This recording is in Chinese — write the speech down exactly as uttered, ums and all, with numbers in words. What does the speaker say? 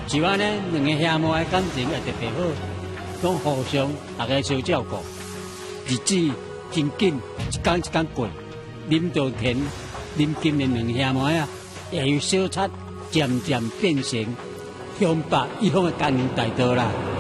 就安尼，两个兄妹的感情也特别好，拢互相大家相照顾，日子真紧，一天一天过。林道田、林金的两兄妹啊，也由小菜渐渐变成乡北一方的工人大道啦。